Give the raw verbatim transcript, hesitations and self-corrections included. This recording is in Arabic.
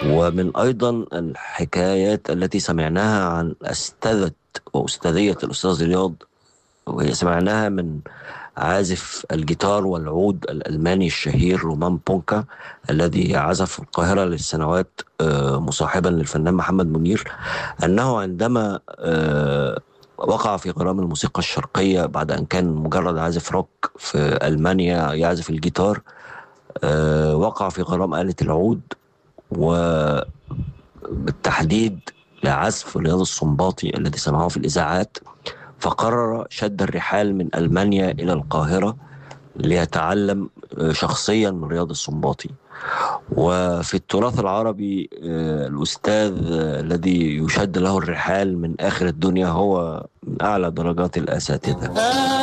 ومن أيضا الحكايات التي سمعناها عن أستاذة وأستاذية الأستاذ رياض، وهي سمعناها من عازف الجيتار والعود الألماني الشهير رومان بونكا، الذي عزف في القاهرة للسنوات آه، مصاحبا للفنان محمد منير، أنه عندما آه، وقع في غرام الموسيقى الشرقية بعد أن كان مجرد عازف روك في ألمانيا يعزف الجيتار، آه، وقع في غرام آلة العود، وبالتحديد لعزف رياض السنباطي الذي سمعه في الإذاعات. فقرر شد الرحال من ألمانيا إلى القاهرة ليتعلم آه، شخصيا من رياض السنباطي. وفي التراث العربي آه، الأستاذ آه، الذي يشد له الرحال من آخر الدنيا هو من أعلى درجات الأساتذة.